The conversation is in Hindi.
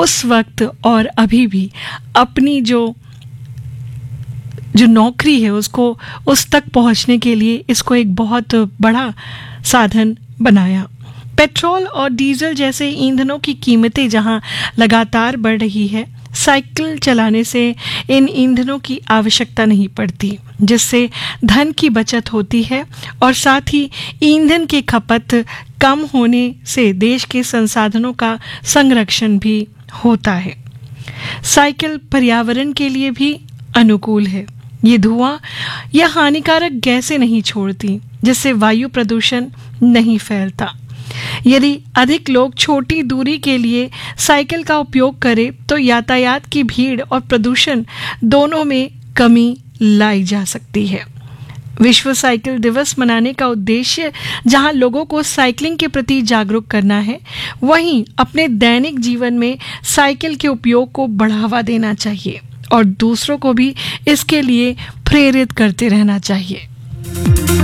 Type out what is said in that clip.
उस वक्त और अभी भी अपनी जो नौकरी है उसको उस तक पहुंचने के लिए इसको एक बहुत बड़ा साधन बनाया। पेट्रोल और डीजल जैसे ईंधनों की कीमतें जहां लगातार बढ़ रही है, साइकिल चलाने से इन ईंधनों की आवश्यकता नहीं पड़ती, जिससे धन की बचत होती है और साथ ही ईंधन की खपत कम होने से देश के संसाधनों का संरक्षण भी होता है। साइकिल पर्यावरण के लिए भी अनुकूल है। ये धुआं या हानिकारक गैसें नहीं छोड़ती, जिससे वायु प्रदूषण नहीं फैलता। यदि अधिक लोग छोटी दूरी के लिए साइकिल का उपयोग करें तो यातायात की भीड़ और प्रदूषण दोनों में कमी लाई जा सकती है। विश्व साइकिल दिवस मनाने का उद्देश्य जहां लोगों को साइकिलिंग के प्रति जागरूक करना है, वहीं अपने दैनिक जीवन में साइकिल के उपयोग को बढ़ावा देना चाहिए और दूसरों को भी इसके लिए प्रेरित करते रहना चाहिए।